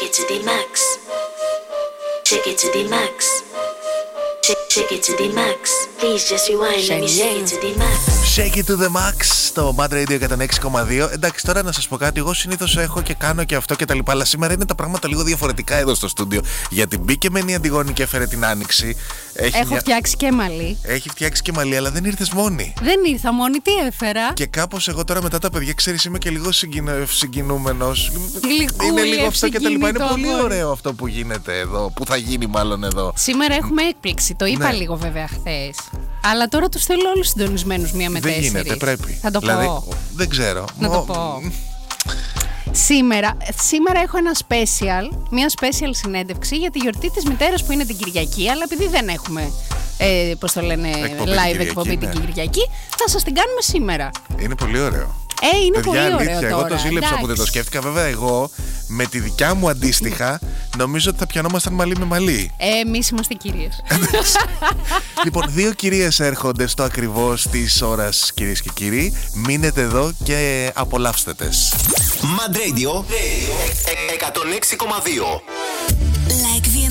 it to the max. Shake it to the max. Shake it to the max. Please just rewind. Let me shake it to the max. Shake it to the max στο Mad Radio 106,2. Εντάξει, τώρα να σας πω κάτι. Εγώ συνήθως έχω και κάνω και αυτό και τα λοιπά. Αλλά σήμερα είναι τα πράγματα λίγο διαφορετικά εδώ στο στούντιο. Γιατί μπήκε μεν η Αντιγόνη και έφερε την άνοιξη. Έχω φτιάξει και μαλλί. Έχει φτιάξει και μαλλί, αλλά δεν ήρθες μόνη. Δεν ήρθα μόνη, τι έφερα. Και κάπως εγώ τώρα μετά τα παιδιά, ξέρεις, είμαι και λίγο συγκινούμενος. Είναι λίγο αυτό και τα λοιπά. Είναι πολύ ωραίο αυτό που γίνεται εδώ, που θα γίνει μάλλον εδώ. Σήμερα έχουμε έκπληξη. Το είπα λίγο βέβαια χθες. Αλλά τώρα τους θέλω όλους συντονισμένους 1 με 4. Δεν γίνεται, πρέπει. Θα το πω. Δεν ξέρω. Να το πω. Σήμερα έχω ένα μια special συνέντευξη για τη γιορτή της μητέρας που είναι την Κυριακή. Αλλά επειδή δεν έχουμε, πώς το λένε, live εκπομπή την Κυριακή, θα σας την κάνουμε σήμερα. Είναι πολύ ωραίο. Είναι παιδιά, πολύ ωραίο αλήθεια, τώρα. εγώ το ζήλεψα εντάξει. που δεν το σκέφτηκα. Βέβαια, εγώ με τη δικιά μου αντίστοιχα νομίζω ότι θα πιανόμασταν μαλλί με μαλλί. Εμείς είμαστε κυρίες. Λοιπόν, 2 κυρίες έρχονται στο ακριβώς της ώρας, κυρίες και κύριοι. Μείνετε εδώ και απολαύστε τες. Mad Radio 106,2. Like